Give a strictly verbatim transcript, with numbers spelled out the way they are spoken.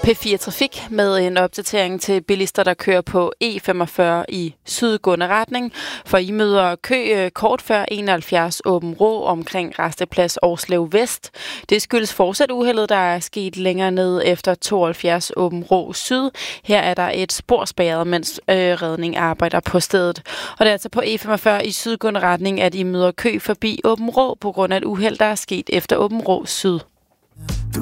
P fire Trafik med en opdatering til bilister, der kører på E femogfyrre i sydgående retning, for I møder kø kort før enoghalvfjerds Åben Rå omkring Rasteplads Årslev Vest. Det skyldes fortsat uheldet, der er sket længere ned efter tooghalvfjerds Åben Rå Syd. Her er der et sporspærret, mens øh, redning arbejder på stedet. Og det er altså på E femogfyrre i sydgående retning, at I møder kø forbi Åben Rå på grund af et uheld, der er sket efter Åben Rå Syd.